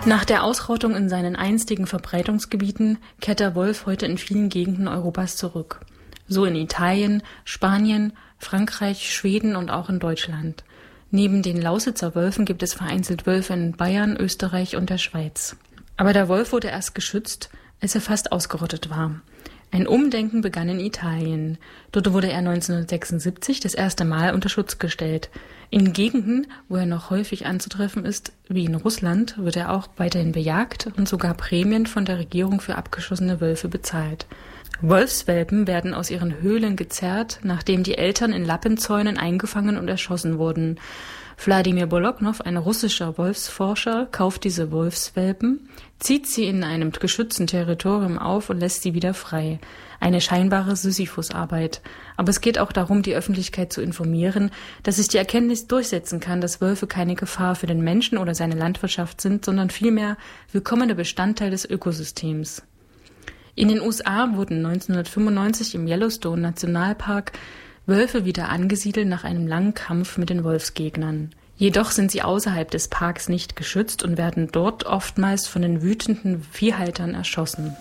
Nach der Ausrottung in seinen einstigen Verbreitungsgebieten kehrt der Wolf heute in vielen Gegenden Europas zurück. So in Italien, Spanien, Frankreich, Schweden und auch in Deutschland. Neben den Lausitzer Wölfen gibt es vereinzelt Wölfe in Bayern, Österreich und der Schweiz. Aber der Wolf wurde erst geschützt, als er fast ausgerottet war. Ein Umdenken begann in Italien. Dort wurde er 1976 das erste Mal unter Schutz gestellt. In Gegenden, wo er noch häufig anzutreffen ist, wie in Russland, wird er auch weiterhin bejagt und sogar Prämien von der Regierung für abgeschossene Wölfe bezahlt. Wolfswelpen werden aus ihren Höhlen gezerrt, nachdem die Eltern in Lappenzäunen eingefangen und erschossen wurden. Wladimir Bolognow, ein russischer Wolfsforscher, kauft diese Wolfswelpen, zieht sie in einem geschützten Territorium auf und lässt sie wieder frei. Eine scheinbare Sisyphusarbeit. Aber es geht auch darum, die Öffentlichkeit zu informieren, dass sich die Erkenntnis durchsetzen kann, dass Wölfe keine Gefahr für den Menschen oder seine Landwirtschaft sind, sondern vielmehr willkommener Bestandteil des Ökosystems. In den USA wurden 1995 im Yellowstone Nationalpark Wölfe wieder angesiedelt nach einem langen Kampf mit den Wolfsgegnern. Jedoch sind sie außerhalb des Parks nicht geschützt und werden dort oftmals von den wütenden Viehhaltern erschossen.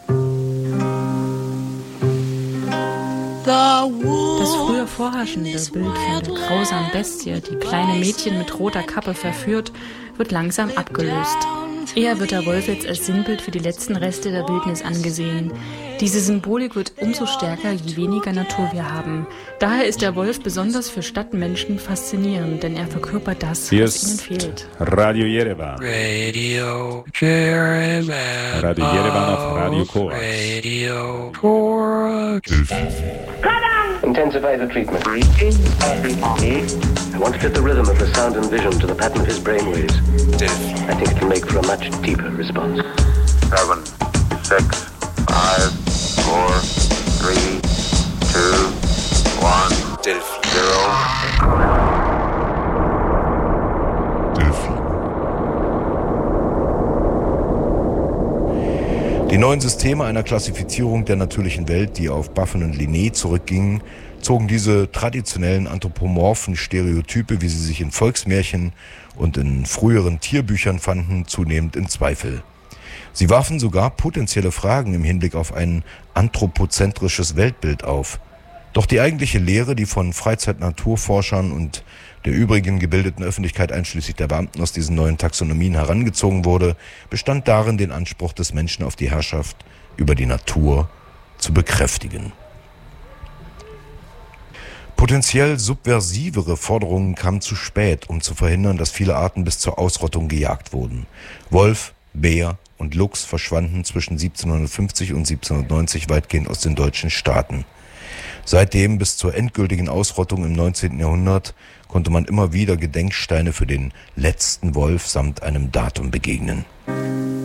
Das früher vorherrschende Bild von der grausamen Bestie, die kleine Mädchen mit roter Kappe verführt, wird langsam abgelöst. Eher wird der Wolf jetzt als Sinnbild für die letzten Reste der Wildnis angesehen. Diese Symbolik wird umso stärker, je weniger Natur wir haben. Daher ist der Wolf besonders für Stadtmenschen faszinierend, denn er verkörpert das, was ihnen fehlt. Radio Yerevan. Radio Yerevan. Radio Yerevan auf Radio Korax. Radio Korax. Intensify the treatment. I want to fit the rhythm of the sound and vision to the pattern of his brainwaves. I think it can make for a much deeper response. 7, 6, 5, 4, 3, 2, 1, 0. Die neuen Systeme einer Klassifizierung der natürlichen Welt, die auf Buffon und Linné zurückgingen, zogen diese traditionellen anthropomorphen Stereotype, wie sie sich in Volksmärchen und in früheren Tierbüchern fanden, zunehmend in Zweifel. Sie warfen sogar potenzielle Fragen im Hinblick auf ein anthropozentrisches Weltbild auf. Doch die eigentliche Lehre, die von Freizeit-Naturforschern und der übrigen gebildeten Öffentlichkeit einschließlich der Beamten aus diesen neuen Taxonomien herangezogen wurde, bestand darin, den Anspruch des Menschen auf die Herrschaft über die Natur zu bekräftigen. Potenziell subversivere Forderungen kamen zu spät, um zu verhindern, dass viele Arten bis zur Ausrottung gejagt wurden. Wolf, Bär und Luchs verschwanden zwischen 1750 und 1790 weitgehend aus den deutschen Staaten. Seitdem bis zur endgültigen Ausrottung im 19. Jahrhundert konnte man immer wieder Gedenksteine für den letzten Wolf samt einem Datum begegnen.